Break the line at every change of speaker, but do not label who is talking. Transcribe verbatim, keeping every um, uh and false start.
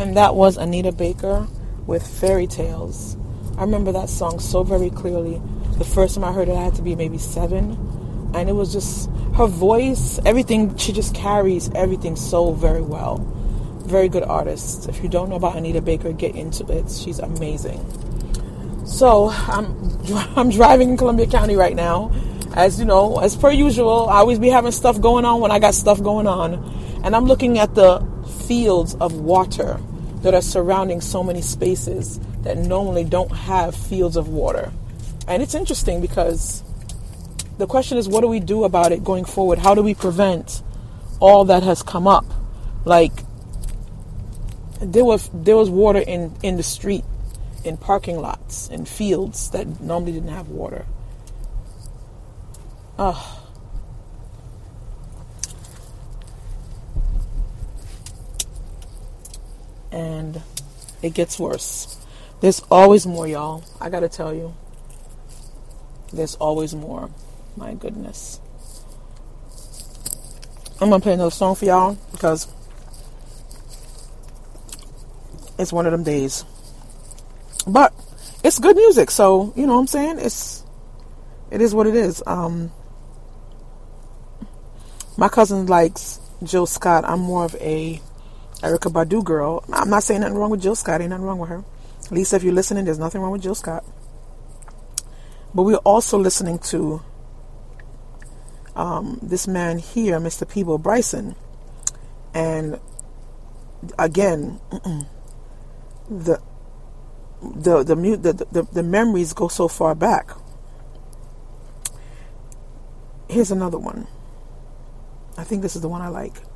And that was Anita Baker with Fairy Tales. I remember that song so very clearly. The first time I heard it, I had to be maybe seven. And it was just her voice, everything. She just carries everything so very well. Very good artist. If you don't know about Anita Baker, get into it. She's amazing. So I'm I'm driving in Columbia County right now. As you know, as per usual, I always be having stuff going on when I got stuff going on. And I'm looking at the fields of water that are surrounding so many spaces that normally don't have fields of water. And it's interesting because the question is, what do we do about it going forward? How do we prevent all that has come up? Like, there was there was water in, in the street, in parking lots, in fields that normally didn't have water. Ugh. And it gets worse. There's always more, y'all. I gotta tell you. There's always more. My goodness. I'm gonna play another song for y'all because it's one of them days. But it's good music, so you know what I'm saying? It's it is what it is. Um my cousin likes Jill Scott. I'm more of a Erykah Badu girl. I'm not saying nothing wrong with Jill Scott. Ain't nothing wrong with her. Lisa, if you're listening, there's nothing wrong with Jill Scott. But we're also listening to um, this man here, Mister Peabo Bryson. And again, the the the, the the the memories go so far back. Here's another one. I think this is the one I like.